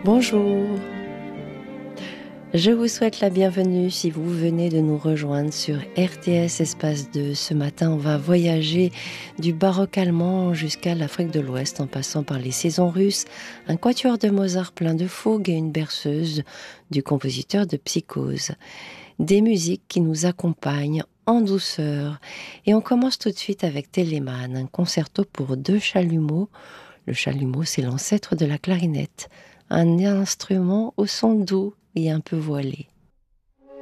Bonjour, je vous souhaite la bienvenue si vous venez de nous rejoindre sur RTS Espace 2. Ce matin, on va voyager du baroque allemand jusqu'à l'Afrique de l'Ouest en passant par les saisons russes, un quatuor de Mozart plein de fougue et une berceuse du compositeur de Psychose. Des musiques qui nous accompagnent en douceur. Et on commence tout de suite avec Telemann, un concerto pour deux chalumeaux. Le chalumeau, c'est l'ancêtre de la clarinette. Un instrument au son doux et un peu voilé.